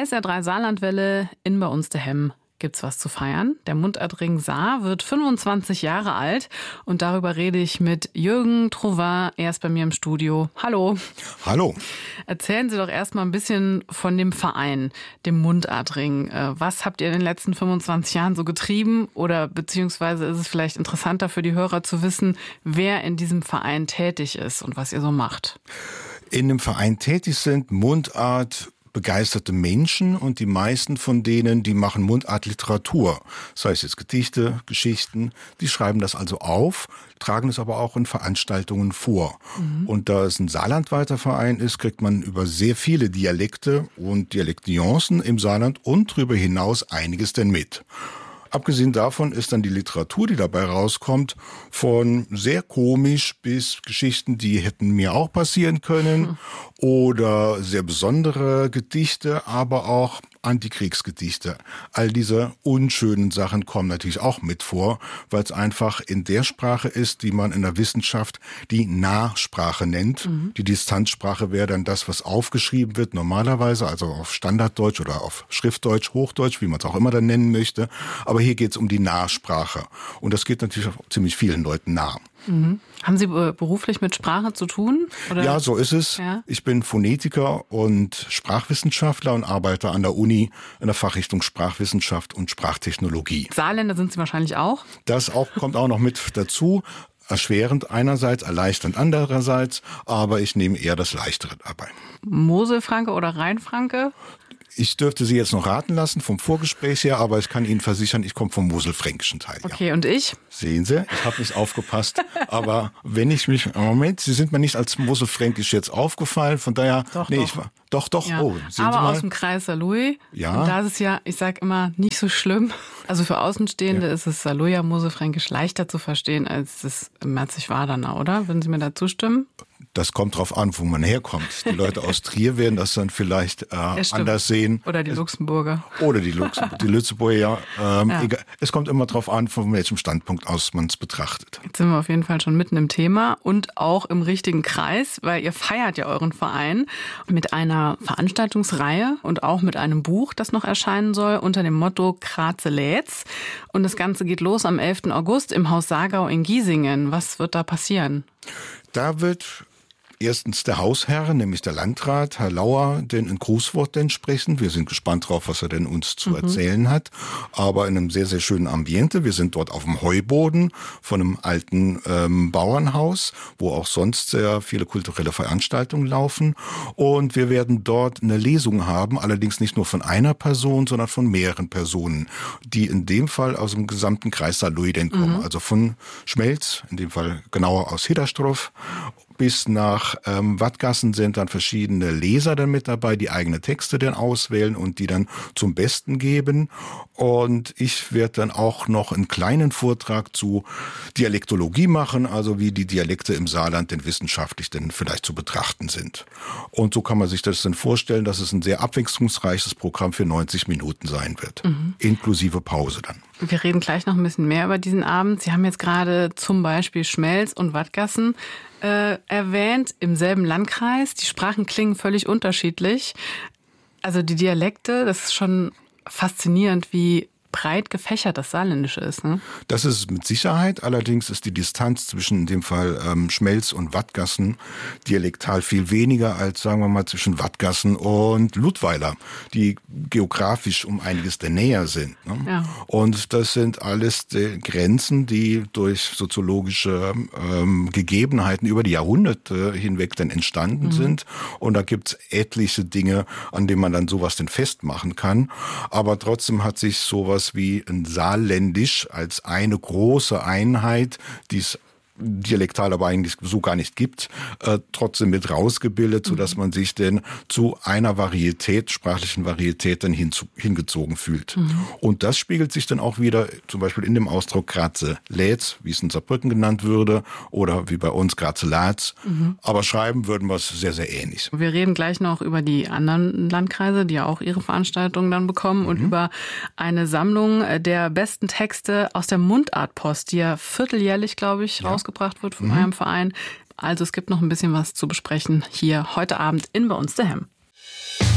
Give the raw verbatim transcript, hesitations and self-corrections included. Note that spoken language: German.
S R drei Saarlandwelle, in bei uns daheim gibt's was zu feiern. Der Mundartring Saar wird fünfundzwanzig Jahre alt und darüber rede ich mit Jürgen Trouvin. Er ist bei mir im Studio. Hallo. Hallo. Erzählen Sie doch erstmal ein bisschen von dem Verein, dem Mundartring. Was habt ihr in den letzten fünfundzwanzig Jahren so getrieben? Oder beziehungsweise ist es vielleicht interessanter für die Hörer zu wissen, wer in diesem Verein tätig ist und was ihr so macht? In dem Verein tätig sind Mundart begeisterte Menschen und die meisten von denen, die machen Mundartliteratur. Das heißt jetzt Gedichte, Geschichten, die schreiben das also auf, tragen es aber auch in Veranstaltungen vor. Mhm. Und da es ein saarlandweiter Verein ist, kriegt man über sehr viele Dialekte und Dialektnuancen im Saarland und darüber hinaus einiges denn mit. Abgesehen davon ist dann die Literatur, die dabei rauskommt, von sehr komisch bis Geschichten, die hätten mir auch passieren können, hm. oder sehr besondere Gedichte, aber auch Antikriegsgedichte. All diese unschönen Sachen kommen natürlich auch mit vor, weil es einfach in der Sprache ist, die man in der Wissenschaft die Nahsprache nennt. Mhm. Die Distanzsprache wäre dann das, was aufgeschrieben wird normalerweise, also auf Standarddeutsch oder auf Schriftdeutsch, Hochdeutsch, wie man es auch immer dann nennen möchte. Aber hier geht es um die Nahsprache. Und das geht natürlich auch ziemlich vielen Leuten nah. Mhm. Haben Sie beruflich mit Sprache zu tun? Oder? Ja, so ist es. Ja? Ich bin Phonetiker und Sprachwissenschaftler und arbeite an der Uni in der Fachrichtung Sprachwissenschaft und Sprachtechnologie. Saarländer sind Sie wahrscheinlich auch? Das auch, kommt auch noch mit dazu. Erschwerend einerseits, erleichternd andererseits, aber ich nehme eher das Leichtere dabei. Moselfranke oder Rheinfranke? Ich dürfte Sie jetzt noch raten lassen vom Vorgespräch her, aber ich kann Ihnen versichern, ich komme vom moselfränkischen Teil. Ja. Okay, und ich? Sehen Sie, ich habe nicht aufgepasst. Aber wenn ich mich, Moment, Sie sind mir nicht als moselfränkisch jetzt aufgefallen, von daher, doch, nee, doch. ich war, doch, doch, ja. oh, sehen aber Sie mal. Aus dem Kreis Saarlouis. Ja. Und da ist es ja, ich sag immer, nicht so schlimm. Also für Außenstehende ja. ist es Saarlouier moselfränkisch leichter zu verstehen als das Merzig-Wadernau, oder? Würden Sie mir da zustimmen? Das kommt drauf an, wo man herkommt. Die Leute aus Trier werden das dann vielleicht äh, ja, anders sehen. Oder die Luxemburger. Oder die, Luxemburger, die Lützeburger, ja. Ähm, ja. Egal. Es kommt immer drauf an, von welchem Standpunkt aus man es betrachtet. Jetzt sind wir auf jeden Fall schon mitten im Thema und auch im richtigen Kreis, weil ihr feiert ja euren Verein mit einer Veranstaltungsreihe und auch mit einem Buch, das noch erscheinen soll, unter dem Motto Graze lädt's. Und das Ganze geht los am elften August im Haus Saargau in Giesingen. Was wird da passieren? Da wird erstens der Hausherr, nämlich der Landrat, Herr Lauer, denn ein Grußwort denn sprechen. Wir sind gespannt drauf, was er denn uns zu mhm. erzählen hat. Aber in einem sehr, sehr schönen Ambiente. Wir sind dort auf dem Heuboden von einem alten ähm, Bauernhaus, wo auch sonst sehr viele kulturelle Veranstaltungen laufen. Und wir werden dort eine Lesung haben, allerdings nicht nur von einer Person, sondern von mehreren Personen, die in dem Fall aus dem gesamten Kreis Saarlouis denn kommen. Mhm. Also von Schmelz, in dem Fall genauer aus Hidderstroff, bis nach ähm, Wattgassen sind dann verschiedene Leser dann mit dabei, die eigene Texte dann auswählen und die dann zum Besten geben. Und ich werde dann auch noch einen kleinen Vortrag zu Dialektologie machen, also wie die Dialekte im Saarland denn wissenschaftlich denn vielleicht zu betrachten sind. Und so kann man sich das dann vorstellen, dass es ein sehr abwechslungsreiches Programm für neunzig Minuten sein wird, mhm. inklusive Pause dann. Wir reden gleich noch ein bisschen mehr über diesen Abend. Sie haben jetzt gerade zum Beispiel Schmelz und Wattgassen äh, erwähnt, im selben Landkreis. Die Sprachen klingen völlig unterschiedlich. Also die Dialekte, das ist schon faszinierend, wie breit gefächert das Saarländische ist, ne? Das ist mit Sicherheit. Allerdings ist die Distanz zwischen in dem Fall ähm, Schmelz und Wattgassen dialektal viel weniger als, sagen wir mal, zwischen Wattgassen und Ludweiler, die geografisch um einiges der näher sind. Ne? Ja. Und das sind alles die Grenzen, die durch soziologische ähm, Gegebenheiten über die Jahrhunderte hinweg dann entstanden mhm. sind. Und da gibt's etliche Dinge, an denen man dann sowas denn festmachen kann. Aber trotzdem hat sich sowas wie ein Saarländisch als eine große Einheit, die es dialektal aber eigentlich so gar nicht gibt, äh, trotzdem mit rausgebildet, sodass man sich denn zu einer Varietät, sprachlichen Varietät dann hinzu, hingezogen fühlt. Mhm. Und das spiegelt sich dann auch wieder zum Beispiel in dem Ausdruck Graze lädt's, wie es in Saarbrücken genannt würde, oder wie bei uns Graze lädt's. Mhm. Aber schreiben würden wir es sehr, sehr ähnlich. Wir reden gleich noch über die anderen Landkreise, die ja auch ihre Veranstaltungen dann bekommen mhm. und über eine Sammlung der besten Texte aus der Mundartpost, die ja vierteljährlich, glaube ich, ja. rausgebracht wird von mhm. eurem Verein. Also es gibt noch ein bisschen was zu besprechen hier heute Abend in Bei uns daheim.